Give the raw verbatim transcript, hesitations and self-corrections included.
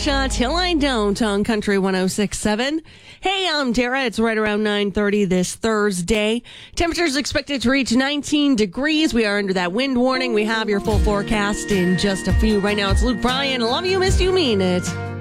Kesha, Till I Don't on Country one oh six point seven. Hey, I'm Tara. It's right around nine thirty this Thursday. Temperatures expected to reach nineteen degrees. We are under that wind warning. We have your full forecast in just a few. Right now, it's Luke Bryan. Love you, missed you, mean it.